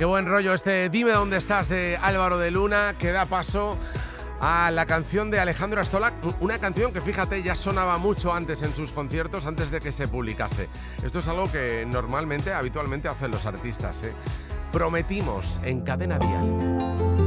Qué buen rollo este Dime dónde estás de Álvaro de Luna, que da paso a la canción de Alejandro Astola, una canción que, fíjate, ya sonaba mucho antes en sus conciertos, antes de que se publicase. Esto es algo que normalmente, habitualmente hacen los artistas, ¿eh? Prometimos en Cadena Dial.